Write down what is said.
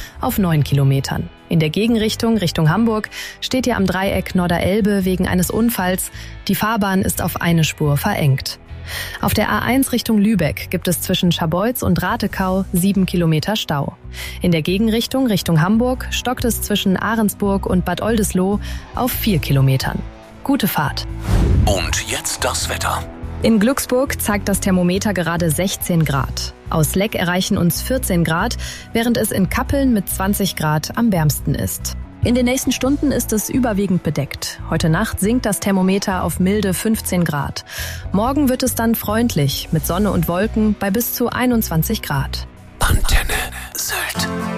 auf 9 Kilometern. In der Gegenrichtung, Richtung Hamburg, steht ihr am Dreieck Norderelbe wegen eines Unfalls. Die Fahrbahn ist auf eine Spur verengt. Auf der A1 Richtung Lübeck gibt es zwischen Scharbeutz und Ratekau 7 Kilometer Stau. In der Gegenrichtung Richtung Hamburg stockt es zwischen Ahrensburg und Bad Oldesloe auf 4 Kilometern. Gute Fahrt. Und jetzt das Wetter. In Glücksburg zeigt das Thermometer gerade 16 Grad. Aus Leck erreichen uns 14 Grad, während es in Kappeln mit 20 Grad am wärmsten ist. In den nächsten Stunden ist es überwiegend bedeckt. Heute Nacht sinkt das Thermometer auf milde 15 Grad. Morgen wird es dann freundlich mit Sonne und Wolken bei bis zu 21 Grad. Antenne Sylt.